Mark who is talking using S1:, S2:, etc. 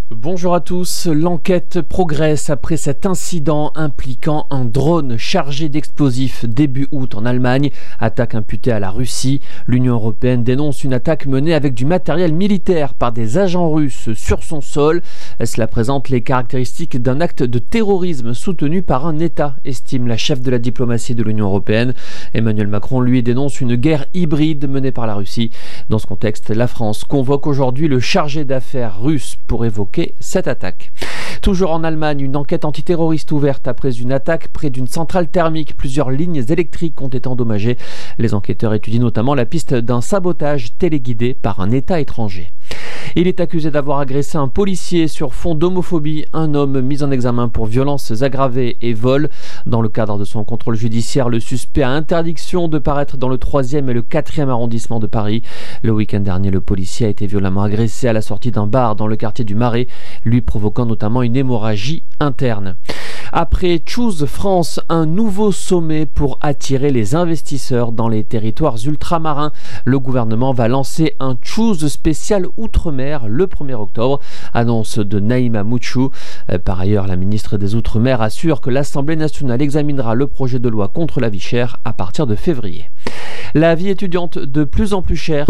S1: Bonjour à tous, l'enquête progresse après cet incident impliquant un drone chargé d'explosifs début août en Allemagne, attaque imputée à la Russie. L'Union européenne dénonce une attaque menée avec du matériel militaire par des agents russes sur son sol. Cela présente les caractéristiques d'un acte de terrorisme soutenu par un État, estime la chef de la diplomatie de l'Union européenne. Emmanuel Macron, lui, dénonce une guerre hybride menée par la Russie. Dans ce contexte, la France convoque aujourd'hui le chargé d'affaires russe pour évoquer cette attaque. Toujours en Allemagne, une enquête antiterroriste ouverte après une attaque près d'une centrale thermique. Plusieurs lignes électriques ont été endommagées. Les enquêteurs étudient notamment la piste d'un sabotage téléguidé par un État étranger. Il est accusé d'avoir agressé un policier sur fond d'homophobie, un homme mis en examen pour violences aggravées et vol. Dans le cadre de son contrôle judiciaire, le suspect a interdiction de paraître dans le 3e et le 4e arrondissement de Paris. Le week-end dernier, le policier a été violemment agressé à la sortie d'un bar dans le quartier du Marais, lui provoquant notamment une hémorragie interne. Après Choose France, un nouveau sommet pour attirer les investisseurs dans les territoires ultramarins. Le gouvernement va lancer un Choose spécial Outre-mer le 1er octobre, annonce de Naïma Mouchou. Par ailleurs, la ministre des Outre-mer assure que l'Assemblée nationale examinera le projet de loi contre la vie chère à partir de février. La vie étudiante de plus en plus chère.